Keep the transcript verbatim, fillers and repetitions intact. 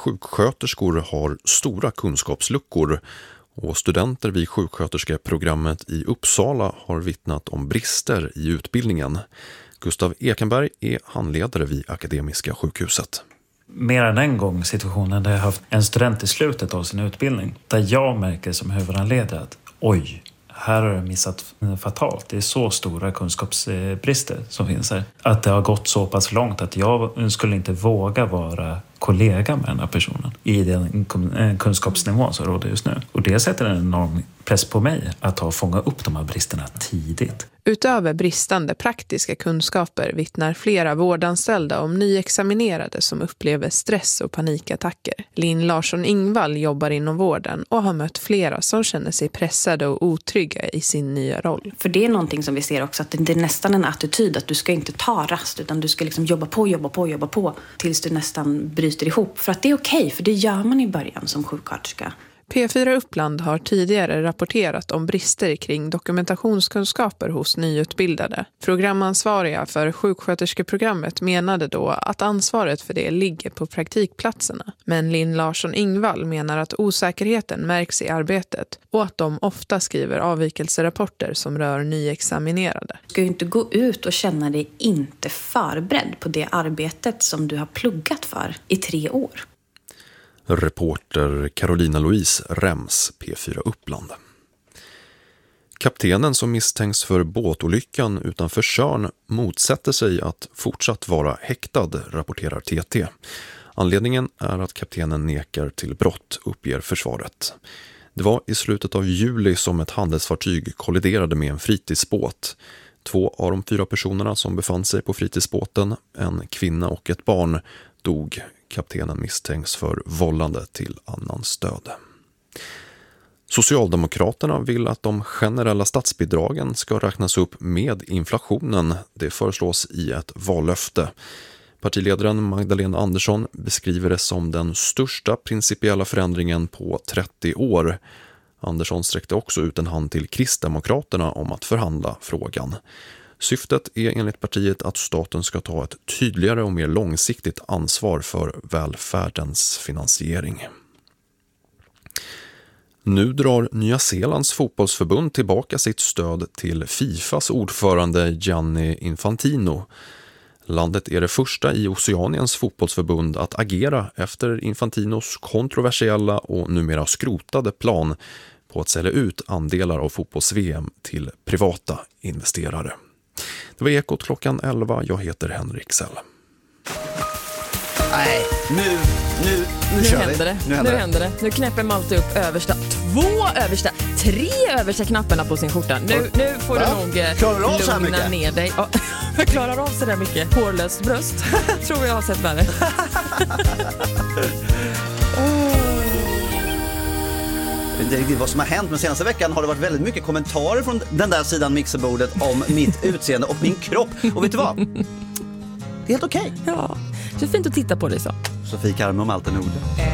Sjuksköterskor har stora kunskapsluckor och studenter vid sjuksköterskeprogrammet i Uppsala har vittnat om brister i utbildningen. Gustav Ekenberg är handledare vid Akademiska sjukhuset. Mer än en gång situationen där jag haft en student i slutet av sin utbildning där jag märker som huvudhandledare att oj, här har jag missat fatalt. Det är så stora kunskapsbrister som finns här. Att det har gått så pass långt att jag skulle inte våga vara kollega med den här personen i den kunskapsnivån som råder just nu. Och det sätter en enorm press på mig att ha fånga upp de här bristerna tidigt. Utöver bristande praktiska kunskaper vittnar flera vårdanställda om nyexaminerade som upplever stress och panikattacker. Linn Larsson Ingvall jobbar inom vården och har mött flera som känner sig pressade och otrygga i sin nya roll. För det är någonting som vi ser också, att det är nästan en attityd att du ska inte ta rast utan du ska liksom jobba på, jobba på, jobba på tills du nästan bryter ihop. För att det är okej, för det gör man i början som sjuksköterska. P fyra Uppland har tidigare rapporterat om brister kring dokumentationskunskaper hos nyutbildade. Programansvariga för sjuksköterskeprogrammet menade då att ansvaret för det ligger på praktikplatserna. Men Linn Larsson Ingvall menar att osäkerheten märks i arbetet och att de ofta skriver avvikelserapporter som rör nyexaminerade. Du ska ju inte gå ut och känna dig inte förberedd på det arbetet som du har pluggat för i tre år. Reporter Carolina Louise Rems, P fyra Uppland. Kaptenen som misstänks för båtolyckan utanför Tjörn motsätter sig att fortsatt vara häktad, rapporterar T T. Anledningen är att kaptenen nekar till brott, uppger försvaret. Det var i slutet av juli som ett handelsfartyg kolliderade med en fritidsbåt. Två av de fyra personerna som befann sig på fritidsbåten, en kvinna och ett barn, dog. Kaptenen misstänks för vållande till annans död. Socialdemokraterna vill att de generella statsbidragen ska räknas upp med inflationen. Det föreslås i ett vallöfte. Partiledaren Magdalena Andersson beskriver det som den största principiella förändringen på trettio år. Andersson sträckte också ut en hand till Kristdemokraterna om att förhandla frågan. Syftet är enligt partiet att staten ska ta ett tydligare och mer långsiktigt ansvar för välfärdens finansiering. Nu drar Nya Zeelands fotbollsförbund tillbaka sitt stöd till Fifas ordförande Gianni Infantino. Landet är det första i Oceaniens fotbollsförbund att agera efter Infantinos kontroversiella och numera skrotade plan på att sälja ut andelar av fotbolls-V M till privata investerare. Det var Ekot klockan elva. Jag heter Henrik Sell. Nej, nu, nu, nu, nu kör händer vi. det. Nu händer nu det. händer det. Nu knäpper Malte upp översta, två översta, tre översta knapparna på sin skjorta. Nu, nu får Va? du nog eh, Klarar du av så här lugna mycket? ner dig. Ja, jag klarar av så där mycket. Hårlöst bröst. Tror jag har sett värre. Det är riktigt vad som har hänt, men senaste veckan har det varit väldigt mycket kommentarer från den där sidan mixerbordet om mitt utseende och min kropp. Och vet du vad? Det är helt okej. Ja, det är fint att titta på dig så. Sofie Karme och Malte Nord.